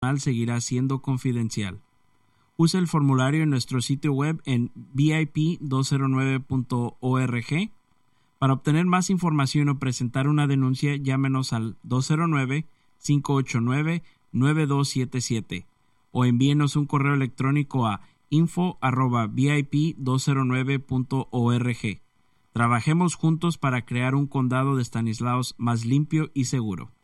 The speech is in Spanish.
seguirá siendo confidencial. Use el formulario en nuestro sitio web en vip209.org. Para obtener más información o presentar una denuncia, llámenos al 209-589-9277 o envíenos un correo electrónico a info@vip209.org. Trabajemos juntos para crear un condado de Stanislaus más limpio y seguro.